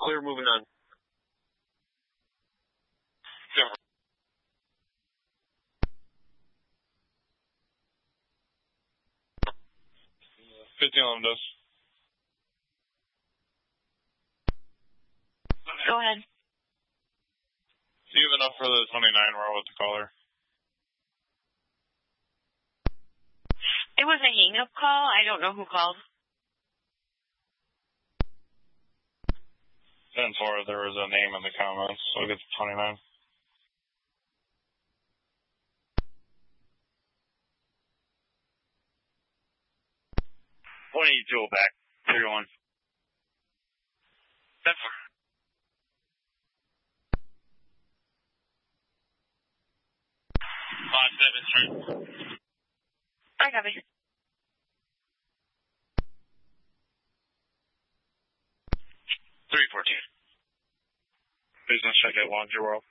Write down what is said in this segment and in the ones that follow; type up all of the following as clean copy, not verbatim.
Clear, moving on. Denver. 1511 does. Go ahead. Do you have enough for the 29 row with the caller? It was a hang-up call. I don't know who called. 10-4, there was a name in the comments, so I'll get to 29. One eight Joe back. 3-1. 10-4. I copy. 314. Business check at Laundry World.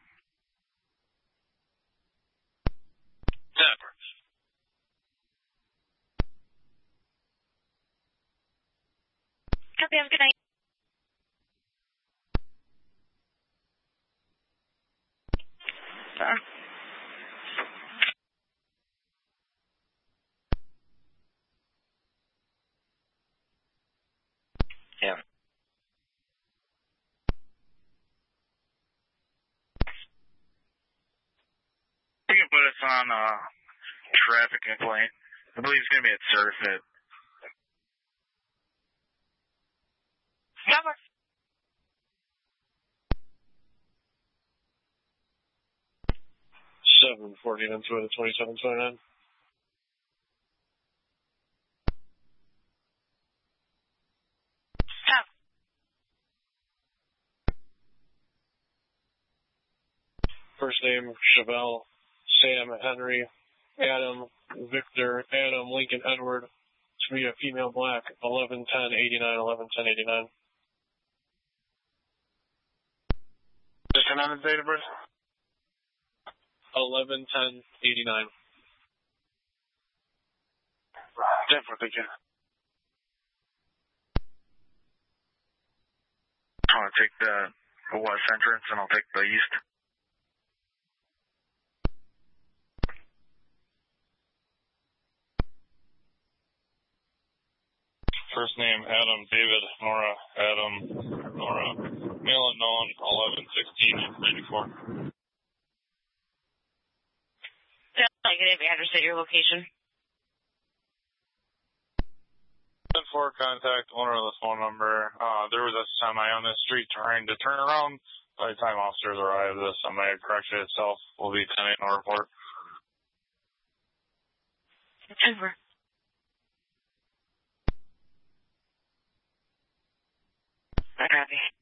Denver. Copy. Have a good night. Yeah. You can put us on traffic complaint. I believe it's going to be at Surfit. Cover. 740 into it at 2729. First name, Chevelle, Sam, Henry, Adam, Victor, Adam, Lincoln, Edward. It's going to be a female black, 11-10-89, 11-10-89. Just another date of birth? 11-10-89. Definitely can. I want to take the west entrance and I'll take the east. First name, Adam, David, Nora, Adam, Nora. Male unknown, 11-16-94. Negative address at your location. 10-4, contact owner of the phone number. There was a semi on this street trying to turn around. By the time officers arrive, the semi correction itself will be 10-8 no report. 10-4. I copy.